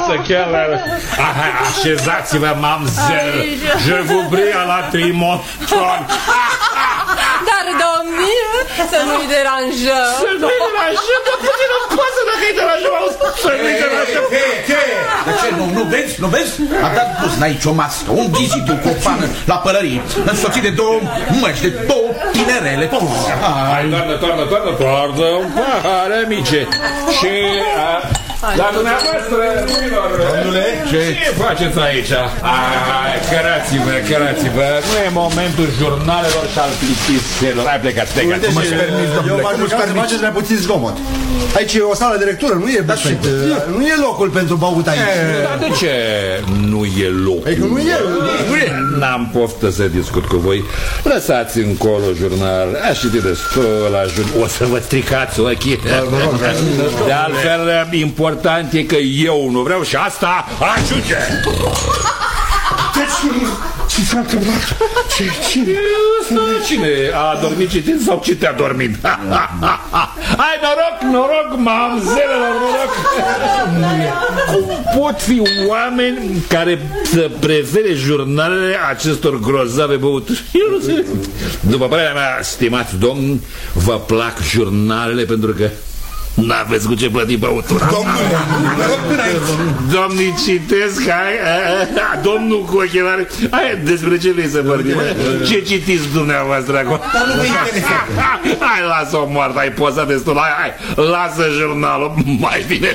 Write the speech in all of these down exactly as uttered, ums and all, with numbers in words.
față, chiar la... Așezați-vă, mamzel. Je vous prie à la trimonton. Dar, domnule, să nu-i deranjăm. Să nu-i deranjăm, dar puțin îmi pasă dacă îi deranjăm. Să nu-i deranjăm. Ce, ce? De ce? Nu, nu vezi? Nu vezi? A dat pus n-aici o mască, un ghizitul cu o pană la pălărie, însoțit de două măci, de două tinerele. Hai, toarnă, toarnă, toarnă, toarnă un pahar, amice. Și... Dar dumneavoastră, domnilor, domnule, ce? ce faceți aici? Hai, cărați-vă, cărați-vă. Nu e momentul jurnalelor și al plictiselor. Hai, plecați, plecați. Cum îți permis, domnule? Eu m-aș ruga să faceți mai puțin zgomot. Aici e o sală de lectură, nu e bufet. Nu e locul pentru băut aici. Dar de ce nu e locul? E că nu e. N-am poftă să discut cu voi. Lăsați încolo jurnal. Aș citi destul, ajung. O să vă stricați ochii. De altfel, important e că eu nu vreau și asta ajunge. Ce s-a întâmplat? Ce, cine? Cine a adormit citind sau ce te-a dormit? Hai, noroc, noroc, mamzelelor, noroc. Cum pot fi oameni care să prefere jurnalele acestor grozave băuturi? Eu nu știu. După părerea mea, stimați domni, vă plac jurnalele pentru că n-aveți cu ce plăti băutura. Domnule, domnii citesc, hai, domnul cu ochelari. Hai, despre ce vrei să vorbim? Ce citiți dumneavoastră acum? Hai, lasă-o moartă, ai pozat destul. Hai, hai, lasă jurnalul, mai bine.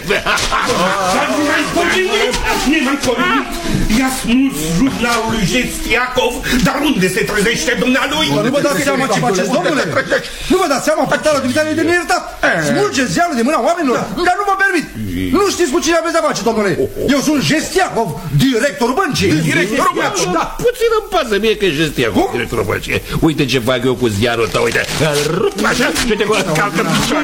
nemaipomenit! I-a smuls jurnalul lui Jestiacov, dar unde se trezește dumnealui? Nu vă dați seama ce faceți, domnule? Nu vă dați seama, păctarul dumitare de neiertat? Smulgeți ziarul de mâna oamenilor, dar nu vă permit. Nu știți cu cine aveți de-a face, domnule. Eu sunt Jestiacov, directorul băncii. Directorul băncii? Da, puțin îmi pasă mie că e Jestiacov, directorul băncii. Uite ce fac eu cu ziarul tău, uite. Îl rup așa și uite cum îl calcă în picioare.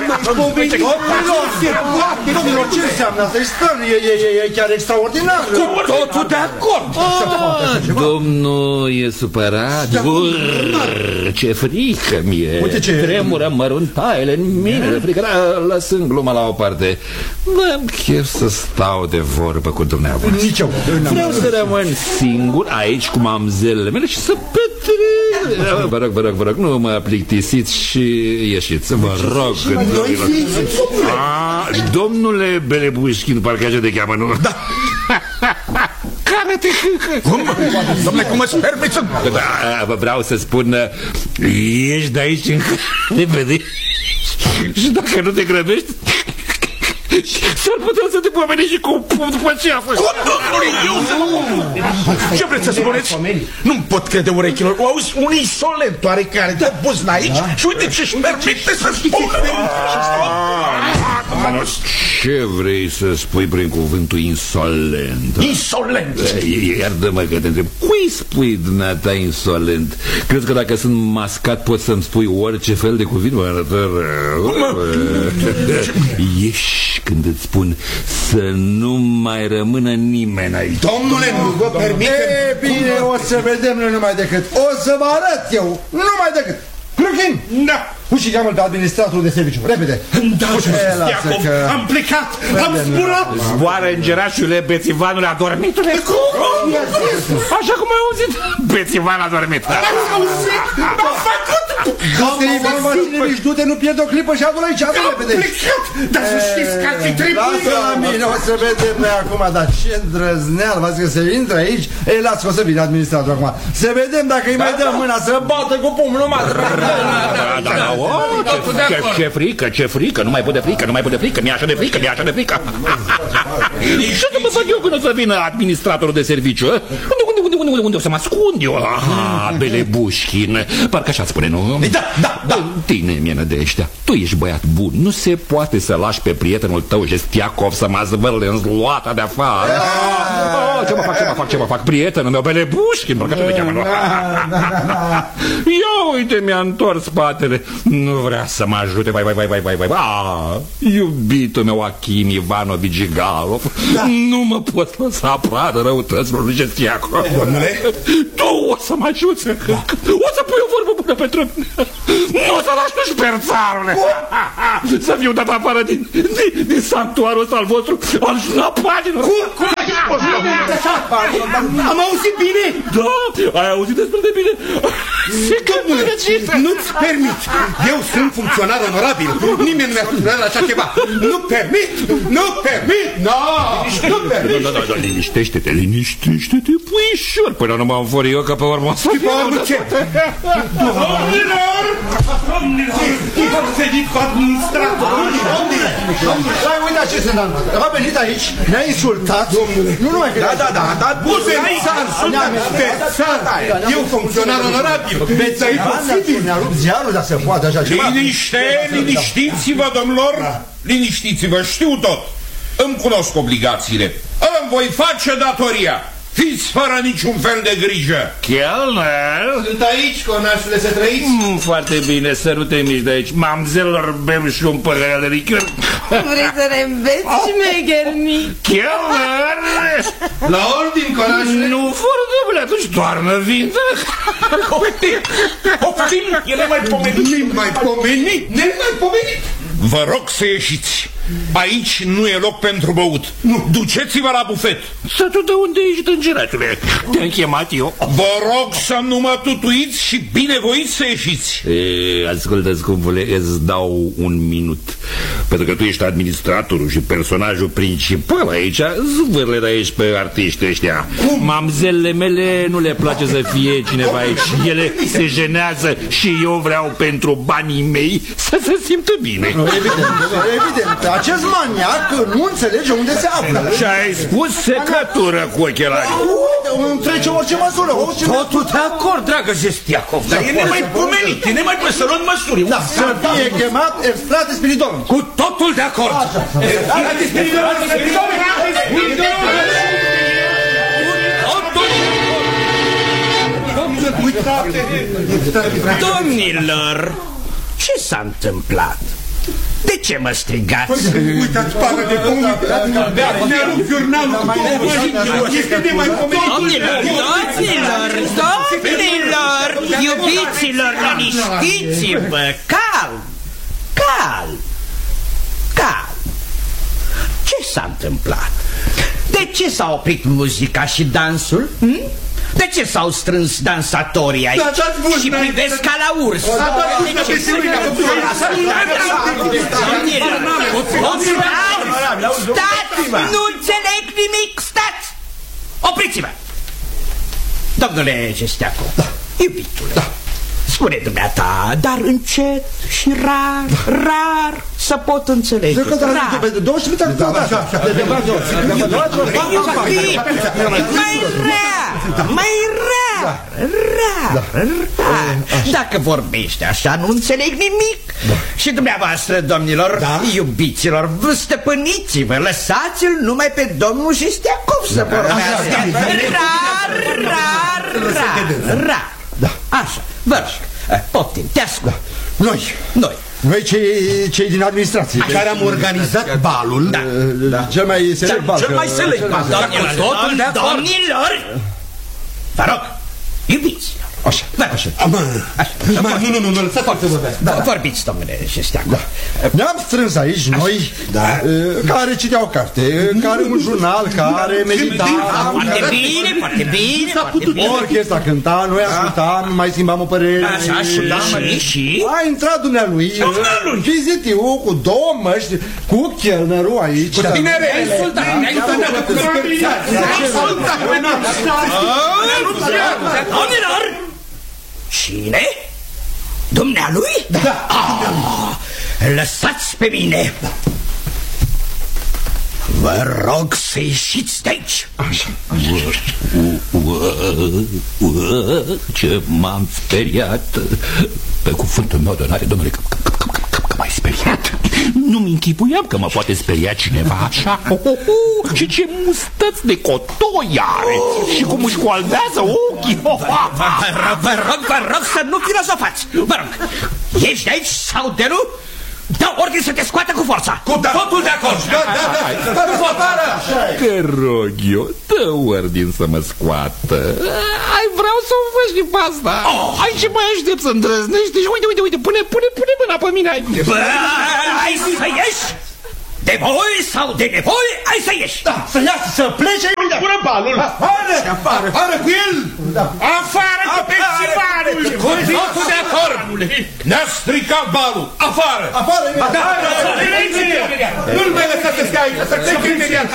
Domnilor, ce înseamnă asta? E strân, e chiar extraordinar. Totul de acord. Domnul e supărat. Ce frică mie. Tremură măruntaiele în mine de frică. Lăsând gluma la o parte, n-am chef să stau de vorbă cu dumneavoastră. Nici eu. Vreau să rămân singur aici cu mamzelele mele și să petrec. Vă rog, vă rog, vă rog, nu mă plictisiți și ieșiți. Vă rog. Domnule Belebușchin, parcă așa te cheamă, nu? Da. Care te hâhă? Cum? Dom'le, cum îți permiți? Da, vreau să spun, ești de aici încă repede. Și dacă nu te grăbești, s-ar putea să te pomenești și cu un pumn după ce a fost. Cum, domnule, eu să mă... Ce vreți să spuneți? Nu-mi pot crede urechilor. O auzi un insolent oarecare te-a pus aici și uite ce-și permite să spună. Ce vrei să spui prin cuvântul insolent? Insolent? Iartă-mă că te întreb. Cui spui dumneata insolent? Crezi că dacă sunt mascat poți să-mi spui orice fel de cuvânt? Mă arătă rău. Ieși când îți spun să nu mai rămână nimeni aici. Domnule, nu vă permite. E bine, o să vedem noi numai decât. O să vă arăt eu, numai decât. Cluchin! Da! Uși, cheamă-l pe administratorul de serviciu, repede! Da, Jestiacov, că... am plecat, am zburat! Zboară îngerașule, bețivanul adormitule! Cum? Așa cum ai auzit, bețivan adormit! Ați auzit? M-a făcut! Du-te, informațiile mici, du-te, nu pierd o clipă și adu-l aici, adu-l repede! Am plecat, dar să știți că ar fi trebuit! Lasă la mine, o să vedem noi acum, dar ce îndrăzneal, v-ați că se intră aici? Ei, lasă că o să vină administratorul acum. Să vedem dacă îi mai dăm mâna să bată cu pumnul numai! Da, da, ce frică, ce frică, nu mai pot de frică, nu mai pot de frică, mi-e așa de frică, mi-e așa de frică. Și să mă fac eu când o să vină administratorul de serviciu? Unde, unde, unde, unde, unde o să mă ascund eu? Ah, Belebușchin, parcă așa spune, nu? Da, da, da. Tine mi-e nădejdea, tu ești băiat bun, nu se poate să lași pe prietenul tău Jestiacov să mă zvârle în zloata de afară. Ce mă fac, ce mă fac, ce mă fac, prietenul meu Belebușchin, parcă așa te cheamă, nu? Ia uite, mi-a întors spatele. Nu vrea să mă ajute, vai, vai, vai, vai, vai, vai. Ah, iubitul meu Achim Ivanovici Jigalov, da. Nu mă pot lăsa apară răutăților lui Jestiacov. Domnule? Tu o să mă ajuți, da. O să pui o vorbă bună pentru mine. Nu o să lași tu șperțarule. Să fiu dat afară din, din, din sanctuarul ăsta al vostru, al șnapaginilor. Cum? Cum? așa, am auzit bine? Da, ai auzit destul de bine. Domnule, nu-ți permit. Eu sunt funcționar onorabil. Nimeni nu mi-a spus la așa ceva. Nu permit, nu permit, no, nu permit. Da, da, da, liniștește-te, liniștește-te, puișor, până nu m-am fări eu, că pe urmă să fiu. Ce? Domnilor! Domnilor! Am venit cu administratorul. Hai, uite ce se întâmplă. A venit aici, ne-a insultat. Nu numai că... Da, da, da, da, eu funcționar onorabil. Veți posibil. Ne-a rupt ziarul, dar se poate așa ceva. Liniște, liniștiți-vă, domnilor. Liniștiți-vă, știu tot. Îmi cunosc obligațiile. Îmi voi face datoria. Fiți fără niciun fel de grijă. Chelner? Sunt aici, conașule, să trăiți? Mm, foarte bine, sărute mici de aici. Mamzelor, bem și un păhăr de lichior. Vrei să ne înveți, șmecher mic? Chelner! La ordin, conașule? Nu, foarte bine, atunci toarnă vintă. Poftim, poftim, e nemaipomenit. Nemaipomenit, nemaipomenit. Vă rog să ieșiți. Aici nu e loc pentru băut. Nu. Duceți-vă la bufet. Să tu de unde ești, îngeratule? Te-am chemat eu. Vă rog să nu mă tutuiți și binevoiți să ieșiți. E, ascultă, scumpule, îți dau un minut. Pentru că tu ești administratorul și personajul principal aici. Zvârle de aici pe artiști ăștia. Mamzelele mele nu le place să fie cineva aici. Ele se jenează și eu vreau pentru banii mei să se simtă bine. Evident, evident. Acest maniac nu înțelege unde se află. Și ai spus secătură cu ochelari. Îmi trece orice măsură. Totul de acord, dragă Jestiakov. Dar e nemaipomenit, e nemaipomenit să luăm măsuri. Să fie chemat Efstrate Spiridon. Cu totul de acord. Efstrate Spiridon. Domnilor, ce s-a întâmplat? De ce mă strigați? Uitați, pară de pământ. Ne-a rupt jurnalul cu două. Este nemaipomenit. Domnilor, domnilor, domnilor, iubiților, liniștiți-vă. Calm, calm, calm. Ce s-a întâmplat? De ce s-a oprit muzica și dansul? Hm? De ce s-au strâns dansatorii aici? Și privesc ca la urs? Stați! Nu înțeleg nimic! Stați! Opriți-vă! Domnule Jestiakov, iubitule, spune dumneata, dar încet și rar, rar să pot înțelege. Rar. Mai rar, mai rar, rar, rar. Dacă vorbește așa, nu înțeleg nimic. Și dumneavoastră, domnilor, iubiților, stăpâniți-vă, lăsați-l numai pe domnul Jestiakov să vorbească. Rar, rar, rar, rar. Așa, vă rog, poftim, te ascult. Noi, noi, noi cei, cei din administrație care am organizat balul, da, da. Cel mai select bal. Cel mai select bal, domnilor, domnilor, vă rog, iubiților. Așa, așa. Nu, nu, nu, lăsați să vorbească. Vorbiți, domnule Jestiakov. Ne-am strâns aici noi, care citeau carte, care un jurnal, care meditau. Foarte bine, foarte bine, foarte bine. Orchestra cânta, noi ascultam, mai schimbam o părere. Așa, și, și? A intrat dumnealui, vizitiu, cu două măști, cu chelnerul aici. Cu tinerele. Domnilor! Cine? Dumnealui? Da. Ah, lăsați pe mine. Da. Vă rog să ieșiți de aici. Așa. Ce m-am speriat. Pe cuvântul meu de onoare, domnule, că m-ai speriat. Nu-mi închipuiam că mă poate speria cineva așa. Oh, oh, oh. Și ce mustăți de cotoi are. Și cum își coaldează ochii. Oh, oh. Vă rog, vă rog să nu filozofați. Vă rog, ești de aici sau de nu? Dau ordine să te scoată cu forța. Cu totul de acord. Da, da, da. Te rog eu, dă ordine să mă scoată. Ai, vreau să o faci și pe asta. Hai și mai aștept să îndrăznești. Și uite, uite, uite, pune, pune, pune mâna pe mine. Bă, ai să ieși? De voie sau de nevoie, ai să ieși. Da, să iasă, să plece imediat. Unde? Pune balul! Afară! Afară! Afară cu el! Afară cu pensionarul! Totul de acord! Ne-a stricat balul! Afară! Afară! Nu-l mai lăsați să stea aici! Să plece imediat!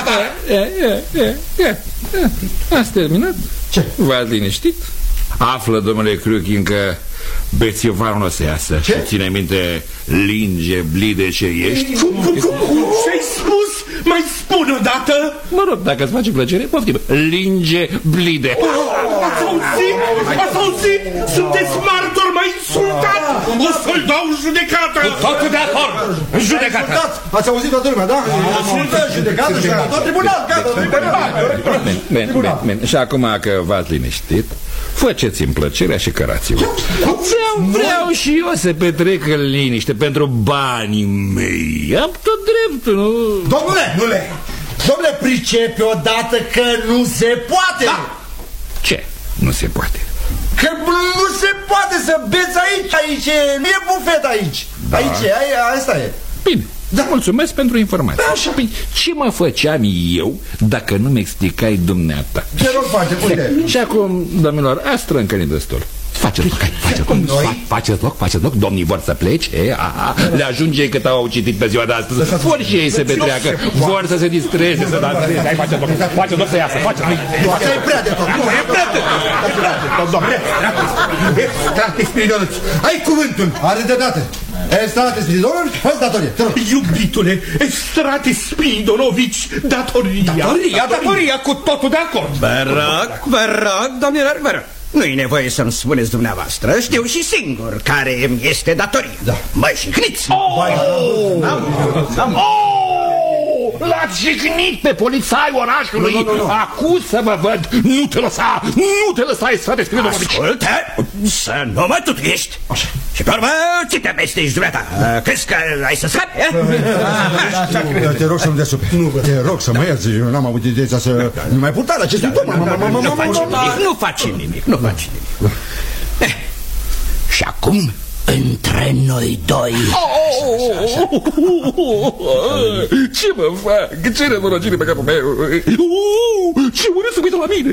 Ați terminat? Ce? V-ați liniștit? Află, domnule Criuchin, că bețiovarul nu o să iasă. Ce? Ține minte, linge, blide ce ești. Ce-ai spus? Mai spun o dată? Mă rog, dacă îți face plăcere, poftim. Linge, blide. Ați auzit? Ați auzit? Sunteți martori, m-ai insultat! O să-l dau în judecată! Totul de acord! În judecată! Ați auzit toată lumea, da? Judecată și tot tribunal, gata, tribunal! Bine, bine, bine. Și acum că v-ați liniștit, faceți-mi plăcerea și cărați-vă. Vreau, vreau și eu să petrec în liniște pentru banii mei. Am tot dreptul, nu? Domnule! Domnule! Domnule, pricepe odată că nu se poate! Da. Ce? Nu se poate. Că nu se poate să beți aici, aici e, nu e bufet aici. Da. Aici e, aia, asta e. Bine, da. Mulțumesc pentru informație. Da. Și bine, ce mă făceam eu dacă nu mi explicai dumneata? Ce rog face, uite. Și acum, domnilor, ați trâncănit destul. Faceți loc, hai, faceți loc, faceți loc, faceți loc. Domnii vor să plece, a, le ajunge cât au citit pe ziua de astăzi. Vor și ei să petreacă, vor să se distreze, să danseze. Hai, faceți loc, faceți loc să iasă, faceți loc. Asta e prea de tot. Nu, e prea de tot. Domnule, Strate Spiridonovici, ai cuvântul. are de date. Strate Spiridonovici, fă-ți datorie. Iubitule, Strate Spiridonovici, datoria. Datoria, datoria, cu totul de acord. Vă rog, vă rog, domnilor, vă rog. Nu-i nevoie să-mi spuneți dumneavoastră. Știu și singur care îmi este datorie. Da. Mă jigniți. L-ați jignit pe polițaiul orașului. Nu, nu, nu. Acuz să mă văd. Nu te lăsa, nu te lăsa, Strate Spiridonovici. Ascultă, să nu mă tutuiești. Așa. Și pe urmă, ce te amestești dumneata? Crezi că ai să scapi? Te rog să-mi dea supe. Te rog să mă ierți. Eu n-am avut ideea să nu mai purta la acestui domn. Nu faci nimic, nu faci nimic, nu faci nimic. Și acum, între noi doi. Ce mă fac? Ce nenorocire pe capul meu? Ce urât să uită la mine.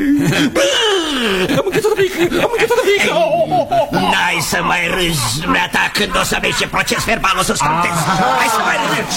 Am încățat un pic, am încățat un pic. N-ai să mai râzi, dumneata, când o să vezi ce proces verbal o să scruntezi. Hai să mai râzi.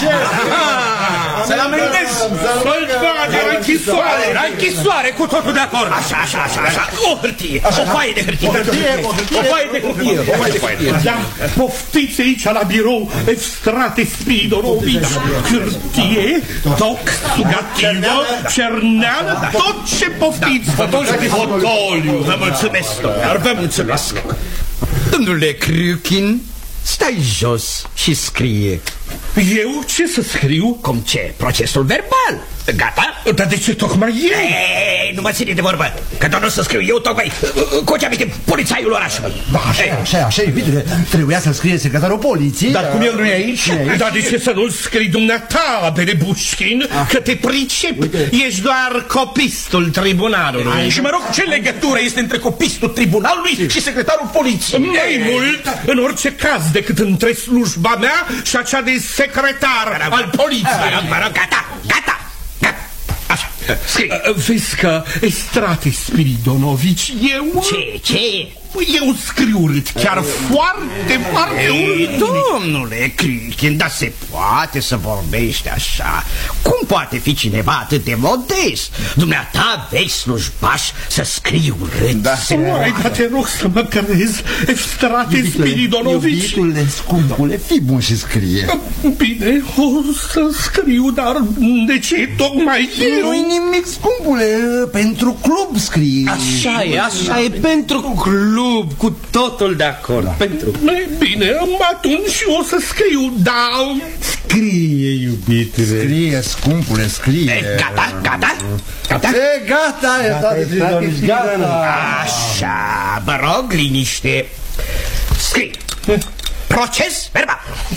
Să-l amendezi. Să-l bage la închisoare. La închisoare, cu totul de acord. Așa, așa, așa, așa. O hârtie, o foaie de hârtie. O foaie de hârtie. O foaie de hârtie. Da, poftiți aici la birou, Strate Spiridonovici. Hârtie, toc, sugativă, cerneală, tot ce poftiți. Fotoliu. Vă mulțumesc, domnilor, vă mulțumesc. Domnule Criuchin, stai jos și scrie. Eu ce să scriu? Cum ce? Procesul verbal. Gata? Dar de ce tocmai eu? Ei, nu mă ține de vorbă. Că doar nu să scriu eu tocmai cu ce aminte polițaiul orașului. Da, așa, așa, așa, iubitule. Trebuia să-l scrie secretarul poliției. Dar cum el nu e aici? Dar de ce să nu-l scrii dumneata, Berebușchin? Că te pricep. Ești doar copistul tribunalului. Și mă rog, ce legătură este între copistul tribunalului și secretarul poliției? Mai mult, în orice caz, decât între slujba mea și acea de secretar al poliției. Mă rog, gata, gata. Așa, scrie. Vezi că Strate Spiridonovici, eu... Ce, ce? Eu scriu urât, chiar foarte, foarte urât. Domnule Criuchin, dar se poate să vorbești așa? Cum poate fi cineva atât de modest? Dumneata vei slujbaș să scrii urât? Da. Mai, dar te rog să mă crezi, Strate Spiridonovici. Iubitule, scumpule, fii bun și scrie. Bine, o să scriu, dar de ce tocmai eu? Nu-i nimic, scumpule, pentru club scrie. Așa e, așa e, pentru club. Cu totul de acord, da. Pentru... Mai bine, atunci o să scriu, dar... Scrie, iubitule. Scrie, scumpule, scrie. E, gata, gata, gata. E, gata, e, Strate Spiridonovici, gata. Așa, vă rog, liniște. Scrie. Proces verbal.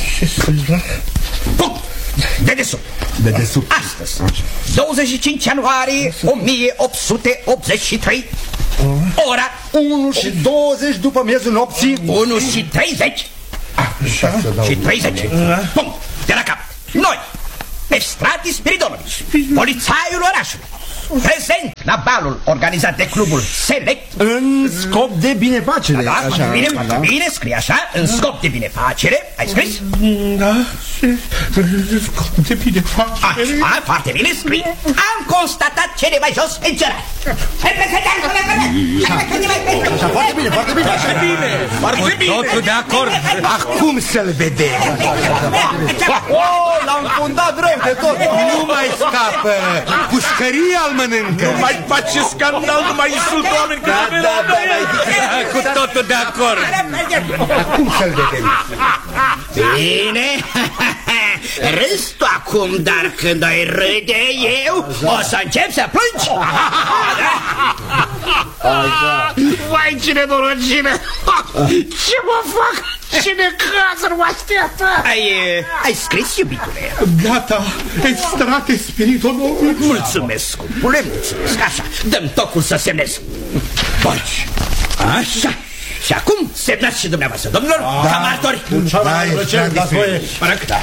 Punct. Dedesubt. Dedesubt. Astăzi, douăzeci și cinci ianuarie o mie opt sute optzeci și trei, ora unu și douăzeci după miezul nopții. unu și treizeci. Și treizeci. Punct. De la cap. Noi, Strate Spiridonovici, polițaiul orașului, prezent la balul organizat de clubul Select în scop de binefacere. Da, așa, bine, da. bine, scrie așa, în scop de binefacere. Ai scris? Da, în scop de binefacere. Așa, foarte bine, scrie. Am constatat cele mai jos menționate. Așa, foarte bine, foarte bine. Foarte bine, foarte bine. Totul de acord. Acum să-l vedem. Oh, l-am fundat rău de tot. Nu mai scapă. Pușcăria îl mănâncă. Nu mai face scandal, nu mai insultă oameni. Da, da, da, Cu totul de acord. acum să-l vedem. Bine. Râzi tu acum, dar când ai râde eu, o să încep să plângi. Vai, ce nenorocire! Ce mă fac? Ce necazuri mă așteaptă! Ai, ai scris, iubitule? Gata, Estrate Spiridonovici. Mulțumesc, scumpule, mulțumesc. Așa, dăm tocul să semnez. Baci. Așa. Și acum semnați și dumneavoastră, domnilor, da. Ca martori. Da,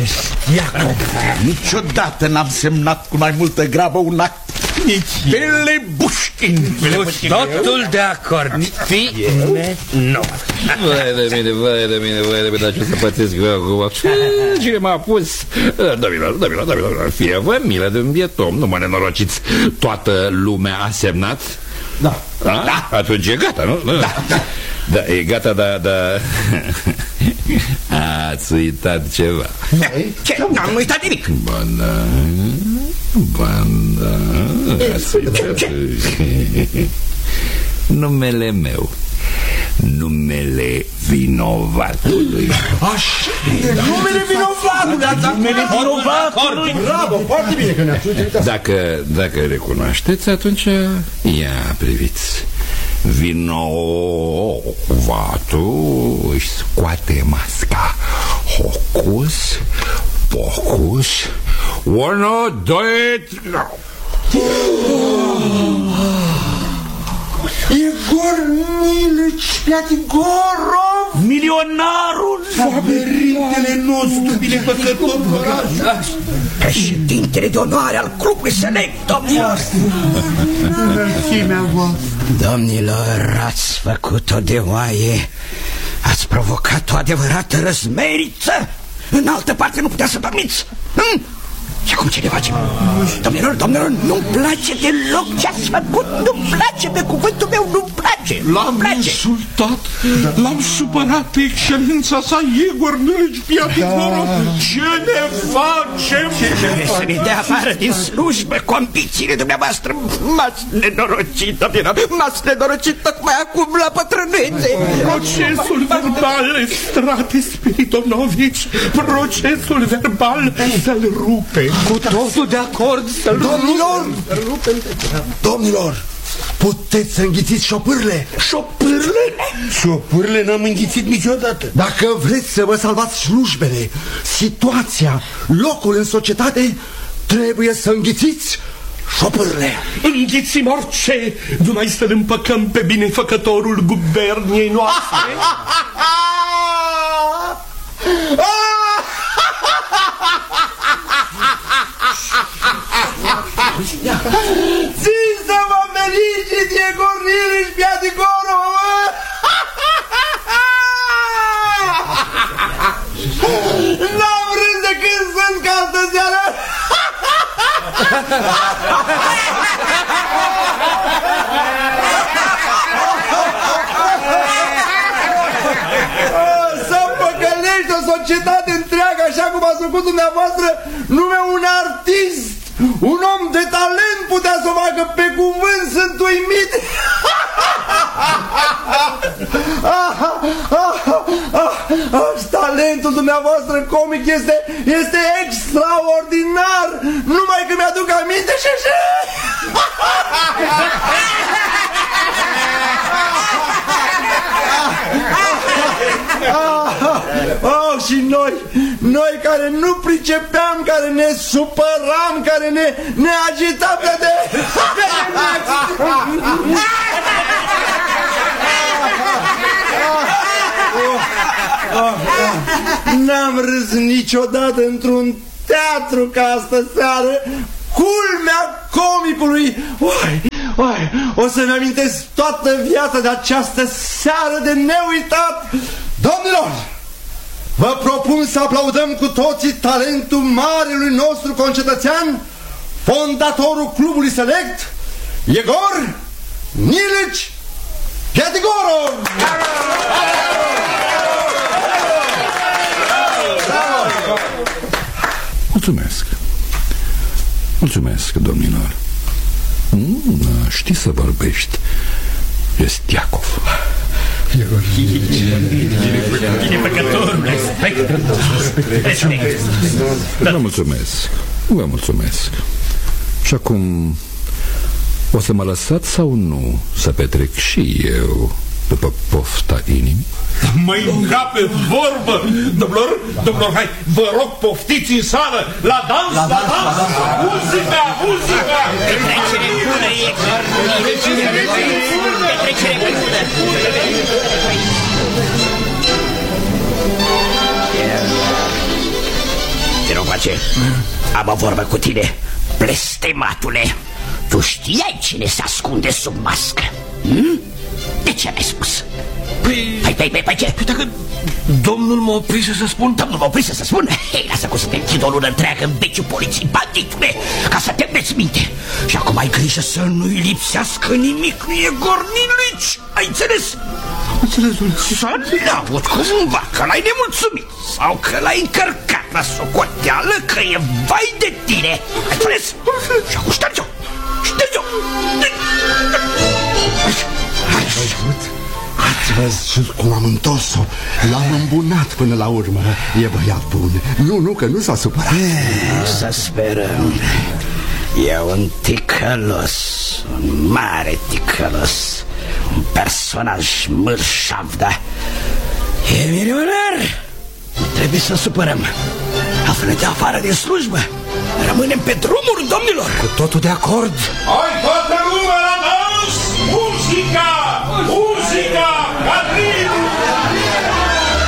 niciodată n-am semnat cu mai multă grabă un act. Nici Bele Bușkin. Totul de acord. Fine. Nu. Vai de mine, vai de mine, vai de mine, dar ce să pățesc eu acum? Cine m-a pus? Domnilor, domnilor, domnilor, fie-vă milă de-mi bietom, nu mă nenorociți. Toată lumea a semnat? Da. Da. Atunci e gata, nu? Da, da. Da, e gata, da, da. Ați uitat ceva. Ce? N-am uitat nimic. Ba da, ba da. Ați uitat. Numele meu, numele vinovatului. Așa, numele vinovatului. Numele vinovatului. Bravo, foarte bine că ne-ați uitat. Dacă, dacă recunoașteți, atunci ia priviți. Vinovatul își scoate masca. Hocus pocus. Unu, doi, trei. Igor Milici Piatigorov, Milionarul. Părintele nostru binefăcător. Președintele de onoare al clubului Select, domnilor. Domnilor, ați făcut-o de oaie. Ați provocat o adevărată răzmeriță. În altă parte nu putea să dormiți. hm? Și acum ce ne facem? Domnilor, domnilor, nu-mi place deloc ce ați făcut. Nu-mi place, pe cuvântul meu, nu-mi place. L-am insultat, l-am supărat pe excelența sa Igor Milici Piatigorov. Ce ne facem? Trebuie să ne dea afară din slujbă cu ambițiile dumneavoastră. M-ați nenorocit, domnilor, m-ați nenorocit tocmai acum la pătrânețe. Procesul verbal, Estrate Spiridonovici. Procesul verbal să-l rupe. Cu totul de acord. Domnilor, domnilor, puteți să înghițiți șopârle. Șopârle? Șopârle n-am înghițit niciodată. Dacă vreți să vă salvați slujbele, situația, locul în societate, trebuie să înghițiți șopârle. Înghițim orice, numai să-l împăcăm pe binefăcătorul guberniei noastre. Țin să vă felicit, Igor Milici Piatigorov! N-am râs de când sunt ca altă seară! Să păcălești o societate întreagă așa cum ați făcut dumneavoastră, nume un artist, un om de talent putea să o facă, pe cuvânt sunt uimit. Talentul dumneavoastră comic este, este extraordinar, numai că mi-aduc aminte și așa. Oh, și noi, noi care nu pricepeam, care ne supăram, care ne, ne agitam de... de... N-am râs niciodată într-un teatru ca astă seară. Culmea, comicului. Uai, uai, o să-mi amintesc toată viața de această seară de neuitat. Domnilor, vă propun să aplaudăm cu toții talentul marelui nostru concetățean, fondatorul clubului select, Egor Nilici Ghedigorov. Mulțumesc. Mulțumesc, domnilor. Mm, știi să vorbești. Estiacov. Vă mulțumesc. Vă mulțumesc. Și acum o să mă lăsați sau nu să petrec și eu după pofta inimii? Mai încape vorbă. Domnilor, domnilor, hai, vă rog, poftiți în sală. La dans, la, la dans, dans. Muzica, muzica. Petrecere bună, Egor. Petrecere bună. Te rog, face, am o vorbă cu tine, blestematule. Tu știai cine se ascunde sub mască? Hm? De ce mi-ai spus? Păi... Păi, păi, păi, păi ce? Păi dacă domnul mă oprise să spun... Domnul mă oprise să spun? Hei, lasă cum să te închid o lună întreagă în beciul poliției, banditule, ca să te meți minte. Și acum ai grijă să nu-i lipsească nimic lui Egor Nilici. Ai înțeles? Înțeles, să n-avut cumva că l-ai nemulțumit sau că l-ai încărcat la socoteală că e vai de tine. Ai înțeles? Și acum șterge-o. Șterge-o. Ați văzut cum am întors-o? L-am îmbunat până la urmă. E băiat bun. Nu, nu, că nu s-a supărat. Să sperăm. E un ticălos, un mare ticălos, un personaj mârșav, da? E milionar. Trebuie să supărăm. Altfel ne dă afară din slujbă. Rămânem pe drumuri, domnilor. Cu totul de acord. Hai,